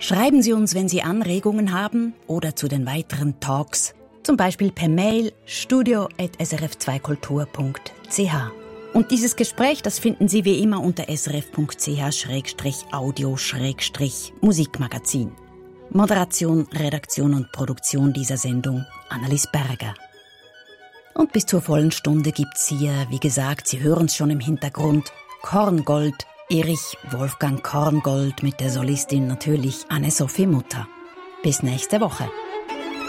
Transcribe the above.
Schreiben Sie uns, wenn Sie Anregungen haben oder zu den weiteren Talks, zum Beispiel per Mail studio@srf2kultur.ch. Und dieses Gespräch, das finden Sie wie immer unter srf.ch/audio/musikmagazin. Moderation, Redaktion und Produktion dieser Sendung Annelies Berger. Und bis zur vollen Stunde gibt's hier, wie gesagt, Sie hören es schon im Hintergrund, Korngold, Erich Wolfgang Korngold mit der Solistin natürlich Anne-Sophie Mutter. Bis nächste Woche.